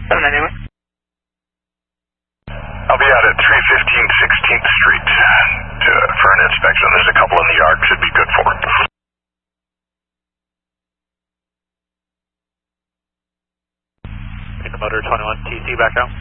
791. I'll be out at 315 16th Street for an inspection. There's a couple in the yard, should be good for it. Take the motor 21 TC back out.